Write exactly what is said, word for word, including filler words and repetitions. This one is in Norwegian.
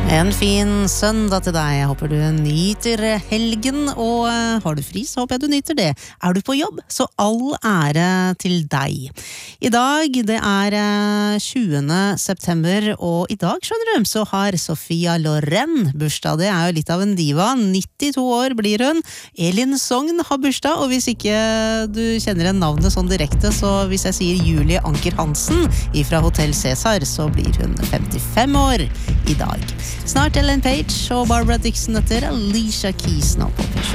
En fin søndag til deg. Jeg håper du nyter helgen, og har du fri, så håper jeg du nyter det. Er du på jobb, så all ære til deg. I dag, det er tjuende september, og i dag, skjønner du, så har Sofia Loren bursdag. Det er jo litt av en diva. nittito år blir hun. Elin Sogn har bursdag, og hvis ikke du kjenner en navnet sånn direkte, så hvis jeg sier Julie Anker Hansen fra Hotel Cæsar, så blir hun femtifem år i dag. Snart Ellen Page og Barbara Dixon etter Alicia Keys nå på P sju.